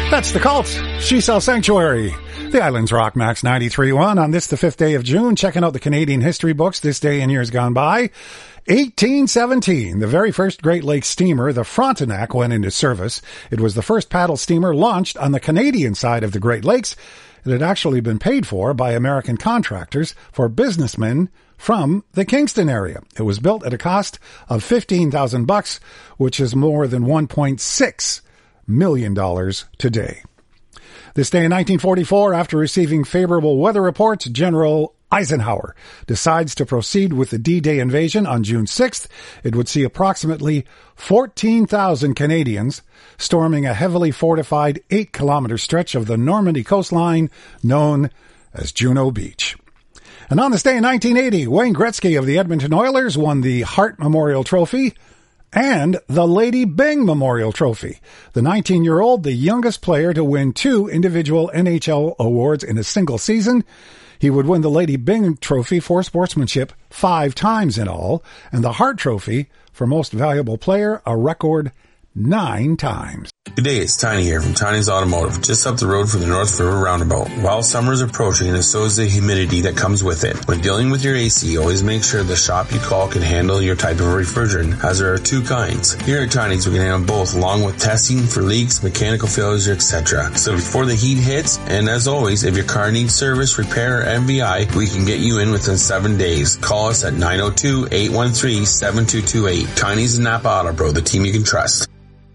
That's The Cult. She Sells Sanctuary. The Islands Rock Max 93.1 on this, the 5th day of June. Checking out the Canadian history books this day in years gone by. 1817, the very first Great Lakes steamer, the Frontenac, went into service. It was the first paddle steamer launched on the Canadian side of the Great Lakes. It had actually been paid for by American contractors for businessmen from the Kingston area. It was built at a cost of $15,000, which is more than $1.6 million today. This day in 1944, after receiving favorable weather reports, General Eisenhower decides to proceed with the D-Day invasion on June 6th. It would see approximately 14,000 Canadians storming a heavily fortified 8-kilometer stretch of the Normandy coastline known as Juno Beach. And on this day in 1980, Wayne Gretzky of the Edmonton Oilers won the Hart Memorial Trophy and the Lady Byng Memorial Trophy. The 19-year-old, the youngest player to win 2 individual NHL awards in a single season. He would win the Lady Byng Trophy for sportsmanship 5 times in all, and the Hart Trophy for most valuable player a record 9 times. Good day, it's Tiny here from Tiny's Automotive, just up the road from the North River Roundabout. While summer is approaching, and so is the humidity that comes with it. When dealing with your AC, always make sure the shop you call can handle your type of refrigerant, as there are 2 kinds. Here at Tiny's, we can handle both, along with testing for leaks, mechanical failures, etc. So before the heat hits, and as always, if your car needs service, repair, or MVI, we can get you in within 7 days. Call us at 902-813-7228. Tiny's and Napa Auto Pro, the team you can trust.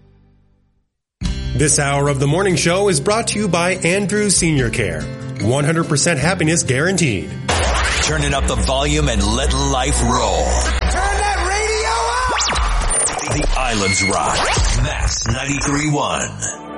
This hour of the morning show is brought to you by Andrews Senior Care. 100% happiness guaranteed. Turning up the volume and let life roll. Turn that radio up! The Islands Rock. Max 93.1.